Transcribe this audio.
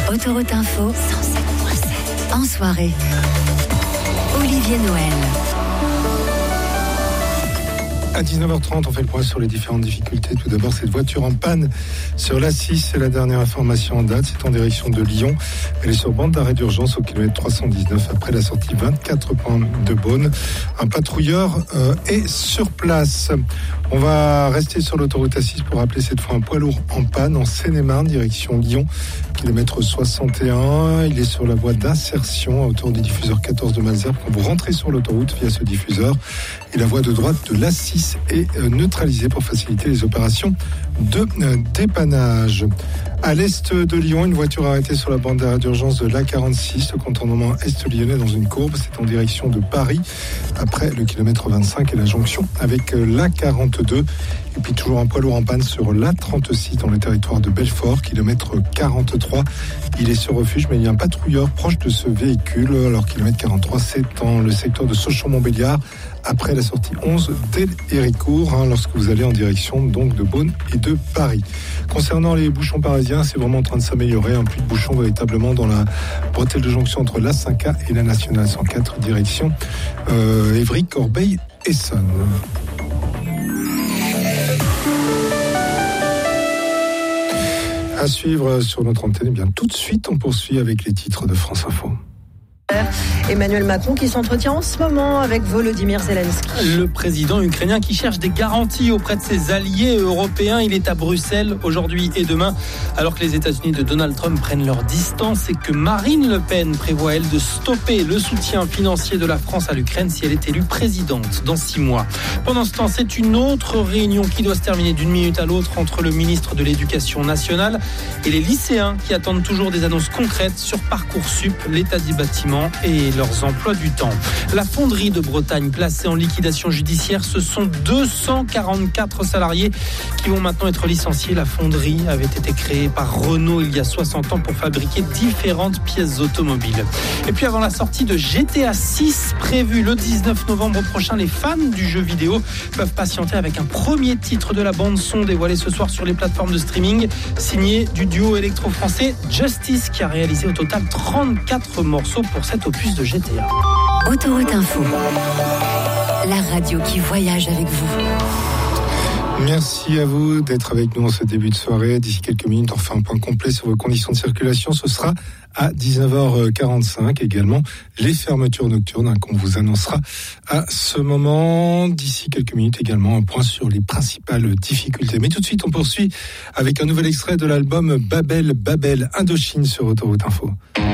Autoroute Info 107.7. En soirée, Olivier Noël. À 19h30, on fait le point sur les différentes difficultés. Tout d'abord, cette voiture en panne sur l'A6, c'est la dernière information en date. C'est en direction de Lyon. Elle est sur bande d'arrêt d'urgence au kilomètre 319 après la sortie 24 points de Beaune. Un patrouilleur est sur place. On va rester sur l'autoroute A6 pour rappeler cette fois un poids lourd en panne en Seine-et-Marne, direction Lyon, kilomètre 61. Il est sur la voie d'insertion à hauteur du diffuseur 14 de Malesherbes. Quand vous rentrez sur l'autoroute via ce diffuseur, et la voie de droite de l'A6 est neutralisée pour faciliter les opérations de dépannage. À l'est de Lyon, une voiture arrêtée sur la bande d'arrêt d'urgence de l'A46, le contournement est-lyonnais dans une courbe. C'est en direction de Paris, après le kilomètre 25 et la jonction avec l'A42. Et puis toujours un poids lourd en panne sur l'A36 dans le territoire de Belfort, kilomètre 43. Il est sur refuge, mais il y a un patrouilleur proche de ce véhicule. Alors kilomètre 43, c'est dans le secteur de Sochaux-Montbéliard, après la sortie 11 d'Héricourt, lorsque vous allez en direction donc de Beaune et de Paris. Concernant les bouchons parisiens, c'est vraiment en train de s'améliorer. Un plus de bouchons véritablement dans la bretelle de jonction entre l'A5A et la Nationale 104, direction Évry, Corbeil, Essonne. À suivre sur notre antenne, eh bien tout de suite, on poursuit avec les titres de France Info. Emmanuel Macron qui s'entretient en ce moment avec Volodymyr Zelensky. Le président ukrainien qui cherche des garanties auprès de ses alliés européens. Il est à Bruxelles aujourd'hui et demain, alors que les États-Unis de Donald Trump prennent leur distance et que Marine Le Pen prévoit, elle, de stopper le soutien financier de la France à l'Ukraine si elle est élue présidente dans 6 mois. Pendant ce temps, c'est une autre réunion qui doit se terminer d'une minute à l'autre entre le ministre de l'Éducation nationale et les lycéens qui attendent toujours des annonces concrètes sur Parcoursup, l'état du bâtiment et leurs emplois du temps. La fonderie de Bretagne placée en liquidation judiciaire, ce sont 244 salariés qui vont maintenant être licenciés. La fonderie avait été créée par Renault il y a 60 ans pour fabriquer différentes pièces automobiles. Et puis avant la sortie de GTA 6 prévue le 19 novembre prochain, les fans du jeu vidéo peuvent patienter avec un premier titre de la bande-son dévoilé ce soir sur les plateformes de streaming, signé du duo électro-français Justice qui a réalisé au total 34 morceaux pour cet opus de GTA. Autoroute Info, la radio qui voyage avec vous. Merci à vous d'être avec nous en ce début de soirée. D'ici quelques minutes, on fait un point complet sur vos conditions de circulation. Ce sera à 19h45 également les fermetures nocturnes qu'on vous annoncera à ce moment. D'ici quelques minutes également un point sur les principales difficultés. Mais tout de suite, on poursuit avec un nouvel extrait de l'album Babel Indochine sur Autoroute Info.